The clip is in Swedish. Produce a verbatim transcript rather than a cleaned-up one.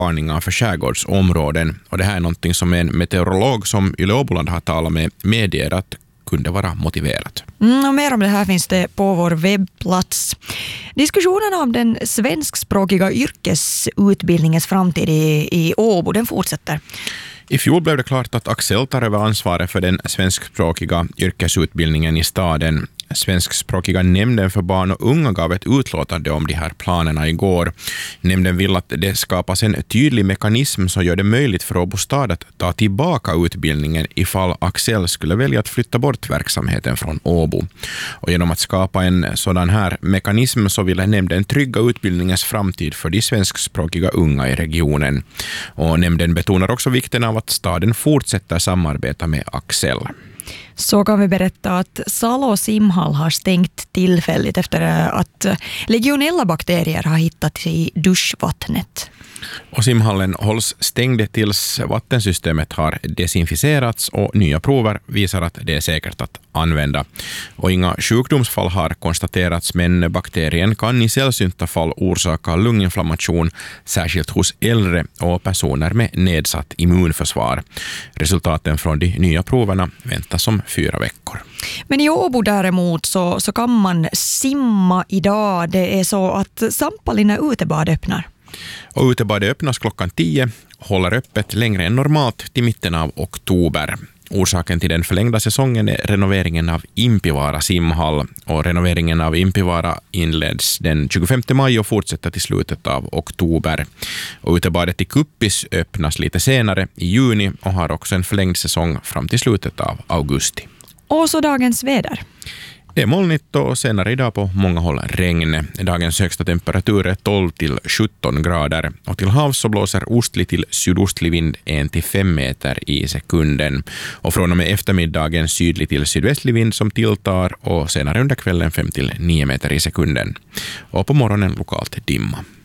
varningar för skärgårdsområden. Och det här är någonting som en meteorolog som Yle Åboland har talat med medger att kunde vara motiverat. Mm, och mer om det här finns det på vår webbplats. Diskussionen om den svenskspråkiga yrkesutbildningens framtid i, i Åbo, den fortsätter. I fjol blev det klart att Axel tar över ansvaret för den svenskspråkiga yrkesutbildningen i staden. Svenskspråkiga nämnden för barn och unga gav ett utlåtande om de här planerna igår. Nämnden vill att det skapas en tydlig mekanism som gör det möjligt för Åbo stad att ta tillbaka utbildningen ifall Axel skulle välja att flytta bort verksamheten från Åbo. Och genom att skapa en sådan här mekanism så vill nämnden trygga utbildningens framtid för de svenskspråkiga unga i regionen. Och nämnden betonar också vikten av att staden fortsätter samarbeta med Axel. Så kan vi berätta att Salo simhall har stängt tillfälligt efter att legionella bakterier har hittats i duschvattnet. Och simhallen hålls stängd tills vattensystemet har desinficerats och nya prover visar att det är säkert att använda. Och inga sjukdomsfall har konstaterats, men bakterien kan i sällsynta fall orsaka lunginflammation, särskilt hos äldre och personer med nedsatt immunförsvar. Resultaten från de nya proverna väntas om fyra veckor. Men i Åbo däremot så, så kan man simma idag. Det är så att Sampalina utebad öppnar. Och utebadet öppnas klockan tio, håller öppet längre än normalt till mitten av oktober. Orsaken till den förlängda säsongen är renoveringen av Impivaara simhall, och renoveringen av Impivaara inleds den tjugofemte maj och fortsätter till slutet av oktober. Och utebadet i Kuppis öppnas lite senare i juni och har också en förlängd säsong fram till slutet av augusti. Och så dagens väder. Det är molnigt och senare idag på många håll regn. Dagens högsta temperatur är tolv till sjutton grader och till havs så blåser ostlig till sydostlig vind en till fem meter i sekunden. Och från och med eftermiddagen sydlig till sydvästlig vind som tilltar och senare under kvällen fem till nio meter i sekunden. Och på morgonen lokalt dimma.